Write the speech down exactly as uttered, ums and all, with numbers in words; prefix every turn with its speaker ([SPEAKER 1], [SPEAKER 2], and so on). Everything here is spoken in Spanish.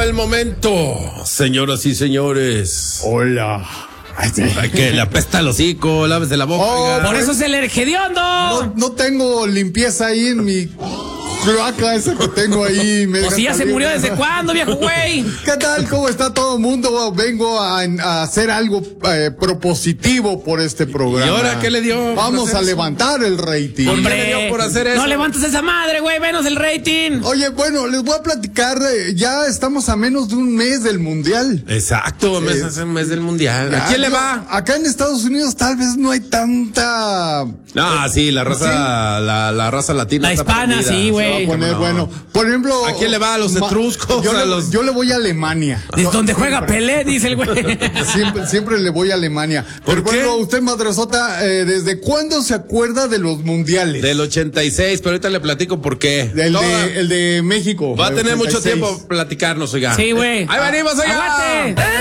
[SPEAKER 1] el momento, señoras y señores.
[SPEAKER 2] Hola.
[SPEAKER 1] Ay, que le apesta el hocico, lávese la boca.
[SPEAKER 2] Oh,
[SPEAKER 3] por eso es el hediondo.
[SPEAKER 2] No, no tengo limpieza ahí en mi cloaca esa que tengo ahí. Me
[SPEAKER 3] pues si ya se murió, ¿desde cuándo, viejo güey?
[SPEAKER 2] ¿Qué tal? ¿Cómo está todo el mundo? Vengo a, a hacer algo eh, propositivo por este programa.
[SPEAKER 1] ¿Y ahora qué le dio?
[SPEAKER 2] Vamos a levantar el rating.
[SPEAKER 1] ¿Por qué le dio por hacer eso?
[SPEAKER 3] No levantes esa madre, güey, venos el rating.
[SPEAKER 2] Oye, bueno, les voy a platicar, eh, ya estamos a menos de un mes del mundial.
[SPEAKER 1] Exacto, mes, hace un mes del mundial. ¿A quién le va?
[SPEAKER 2] Acá en Estados Unidos tal vez no hay tanta...
[SPEAKER 1] Ah, sí, la raza, ¿sí? la, la raza latina.
[SPEAKER 3] La
[SPEAKER 1] está
[SPEAKER 3] hispana,
[SPEAKER 1] perdida.
[SPEAKER 3] sí, güey.
[SPEAKER 2] Poner,
[SPEAKER 1] no.
[SPEAKER 2] Bueno, por ejemplo,
[SPEAKER 1] ¿a quién le va? ¿A los etruscos?
[SPEAKER 2] Yo,
[SPEAKER 1] a
[SPEAKER 2] le,
[SPEAKER 1] los...
[SPEAKER 2] yo le voy a Alemania.
[SPEAKER 3] Es donde juega Pelé, dice el güey.
[SPEAKER 2] Siempre, siempre le voy a Alemania.
[SPEAKER 1] ¿Por
[SPEAKER 2] Por
[SPEAKER 1] qué?
[SPEAKER 2] ejemplo, usted, Madresota, eh, ¿desde cuándo se acuerda de los mundiales?
[SPEAKER 1] Del ochenta y seis, pero ahorita le platico por qué.
[SPEAKER 2] Del
[SPEAKER 1] Toda...
[SPEAKER 2] de, el de México.
[SPEAKER 1] Va a tener
[SPEAKER 2] ochenta y seis.
[SPEAKER 1] mucho tiempo platicarnos, oiga.
[SPEAKER 3] Sí, güey.
[SPEAKER 1] Ahí venimos, oiga.
[SPEAKER 3] ¡Aguante!